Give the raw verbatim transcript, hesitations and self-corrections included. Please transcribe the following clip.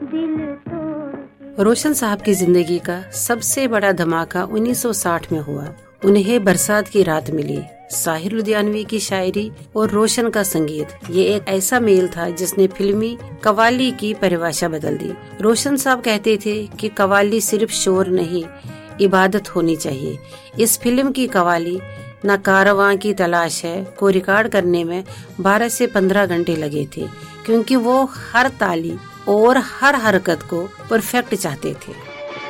रोशन साहब की जिंदगी का सबसे बड़ा धमाका उन्नीस सौ साठ में हुआ। उन्हें बरसात की रात मिली। साहिर लुधियानवी की शायरी और रोशन का संगीत, ये एक ऐसा मेल था जिसने फिल्मी कव्वाली की परिभाषा बदल दी। रोशन साहब कहते थे कि कव्वाली सिर्फ शोर नहीं, इबादत होनी चाहिए। इस फिल्म की कव्वाली ना कारवां की तलाश है को रिकॉर्ड करने में बारह से पंद्रह घंटे लगे थे, क्योंकि वो हर ताली और हर हरकत को परफेक्ट चाहते थे।